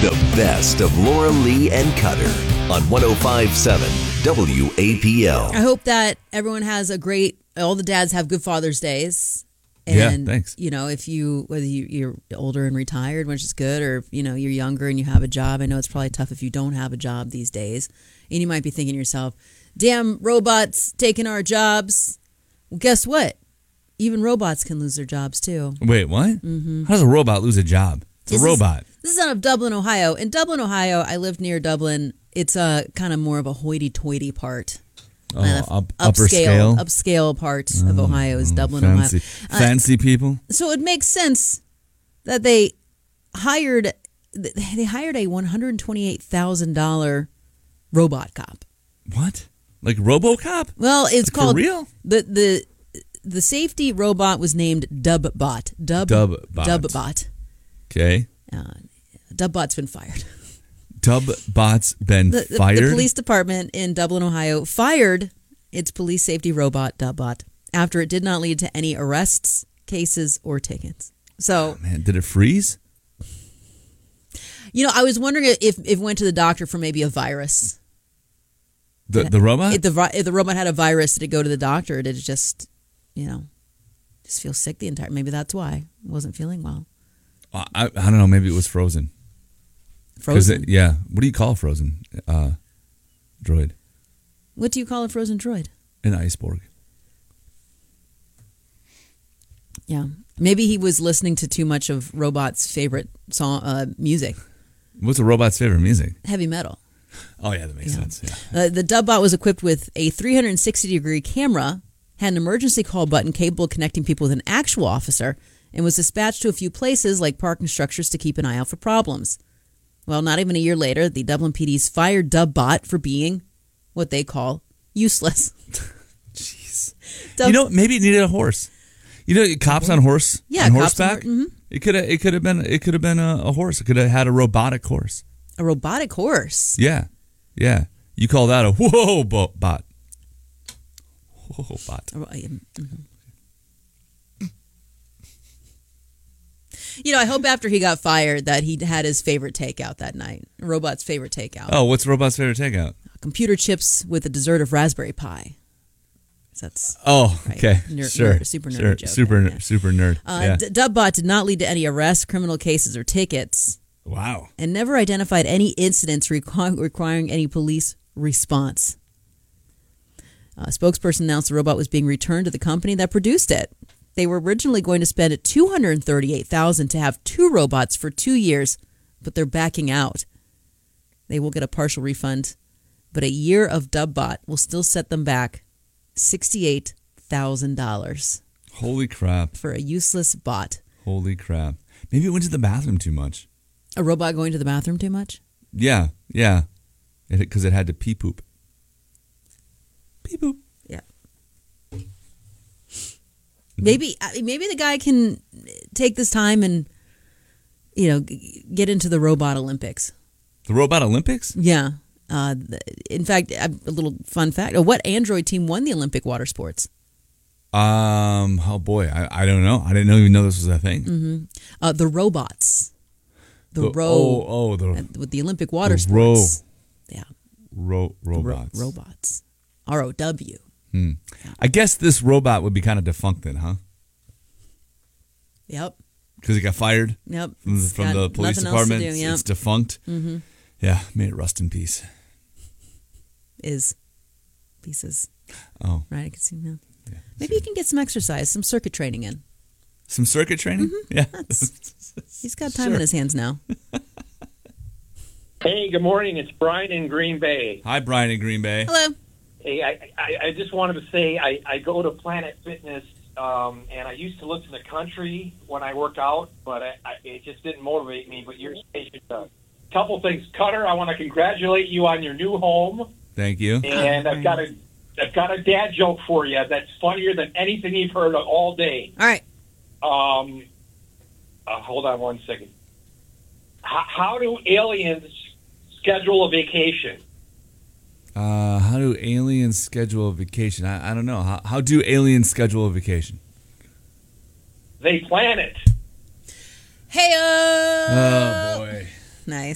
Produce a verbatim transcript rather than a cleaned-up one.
The best of Laura Lee and Cutter on one oh five point seven W A P L. I hope that everyone has a great, all the dads have good Father's Days. Yeah, And, thanks. you know, if you, whether you, you're older and retired, which is good, or, you know, you're younger and you have a job. I know it's probably tough if you don't have a job these days. And you might be thinking to yourself, damn, robots taking our jobs. Well, guess what? Even robots can lose their jobs, too. Wait, what? Mm-hmm. How does a robot lose a job? It's This a robot. Is, this is out of Dublin, Ohio. In Dublin, Ohio, I lived near Dublin. It's a kind of more of a hoity-toity part. Oh, Uh, up, upper upscale, scale? upscale part of Ohio is Oh, Dublin, fancy, Ohio. Uh, Fancy people? So it makes sense that they hired they hired a one hundred twenty-eight thousand dollars robot cop. What? Like RoboCop? Well, it's Like, for called real? the the the safety robot was named Dubbot. Dub Dubbot. Dubbot. Okay. Uh, Dubbot's been fired. Dubbot's been The, the, fired? the police department in Dublin, Ohio, fired its police safety robot Dubbot after it did not lead to any arrests, cases, or tickets. So, Oh, man, did it freeze? you know, I was wondering if, if it went to the doctor for maybe a virus. The the robot? If the vi- if the robot had a virus, did it go to the doctor? Or did it just, you know, just feel sick the entire? Maybe that's why it wasn't feeling well. I, I don't know. Maybe it was frozen. 'Cause Frozen. It, yeah. What do you call a frozen uh, droid? What do you call a frozen droid? An iceborg. Yeah, maybe he was listening to too much of Robot's favorite song uh, music, What's a robot's favorite music? heavy metal. Oh, yeah, that makes Yeah. sense. Yeah. Uh, the Dubbot was equipped with a three hundred sixty degree camera, had an emergency call button capable of connecting people with an actual officer, and was dispatched to a few places like parking structures to keep an eye out for problems. Well, not even a year later, the Dublin P D's fired Dubbot for being what they call useless. Jeez. Dub- You know, maybe it needed a horse. You know, cops on horse, Yeah, on cops on horseback. hor- mhm. It could have, it could have been, it could have been a, a horse. It could have had a robotic horse. A robotic horse. Yeah, yeah. You call that a whoa bo- bot? Whoa bot. A ro- mhm. You know, I hope after he got fired that he had his favorite takeout that night. Robot's favorite takeout. Oh, what's robot's favorite takeout? Computer chips with a dessert of raspberry pie. That's Oh, Right. okay, Ner- sure, nerd- super nerdy sure. joke super, there, yeah. super nerd. uh, yeah. D- Dubbot did not lead to any arrests, criminal cases, or tickets, Wow. and never identified any incidents requ- requiring any police response. A spokesperson announced the robot was being returned to the company that produced it. They were originally going to spend two hundred thirty-eight thousand dollars to have two robots for two years, but they're backing out. They will get a partial refund, but a year of Dubbot will still set them back sixty-eight thousand dollars Holy crap! for a useless bot. Holy crap! Maybe it went to the bathroom too much. A robot going to the bathroom too much? Yeah, yeah. Because it, it had to pee poop. Pee poop. Yeah. Maybe maybe the guy can take this time and, you know, g- get into the robot Olympics. The Robot Olympics? Yeah. Uh, th- in fact, a a little fun fact: uh, what Android team won the Olympic water sports? Um. Oh boy, I, I don't know. I didn't know, even know this was a thing. Mm-hmm. Uh, the robots. The, The- row. oh, oh, the- uh, with the Olympic water the row. sports. Yeah. Ro- The ro- robots. robots. R O W. Hmm. I guess this robot would be kind of defunct then, huh? Yep. Because he got fired Yep. from, the- It's from got the police nothing else to department. do, It's- yep. It's defunct. Mm-hmm. Yeah, may it rust in peace. Is pieces. Oh, Right? I can see now. yeah. Maybe you can get some exercise, some circuit training in. Some circuit training? Yeah. He's got time Sure. in his hands now. Hey, good morning. It's Brian in Green Bay. Hi, Brian in Green Bay. Hello. Hey, I, I, I just wanted to say I, I go to Planet Fitness, um, and I used to listen to country when I work out, but I, I, it just didn't motivate me. But your station does. Couple things, Cutter. I want to congratulate you on your new home, Thank you. and I've got a I've got a dad joke for you that's funnier than anything you've heard all day. All right. Um, uh, hold on one second. How, how do aliens schedule a vacation? Uh, how do aliens schedule a vacation? I, I don't know. How, how do aliens schedule a vacation? They plan it. Hey, uh. Oh, boy. Nice.